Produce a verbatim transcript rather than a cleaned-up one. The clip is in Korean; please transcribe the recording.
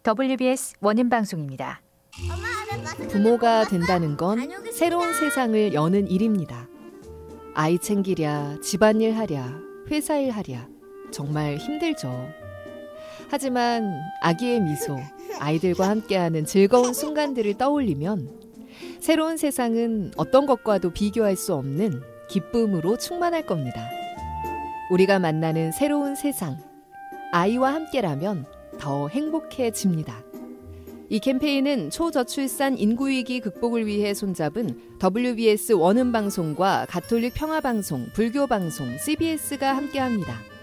더블유비에스 원음 방송입니다. 부모가 된다는 건 새로운 세상을 여는 일입니다. 아이 챙기랴, 집안일 하랴, 회사일 하랴 정말 힘들죠. 하지만 아기의 미소, 아이들과 함께하는 즐거운 순간들을 떠올리면 새로운 세상은 어떤 것과도 비교할 수 없는 기쁨으로 충만할 겁니다. 우리가 만나는 새로운 세상, 아이와 함께라면 더 행복해집니다. 이 캠페인은 초저출산 인구위기 극복을 위해 손잡은 더블유비에스 원음방송과 가톨릭 평화방송, 불교방송, 씨비에스가 함께합니다.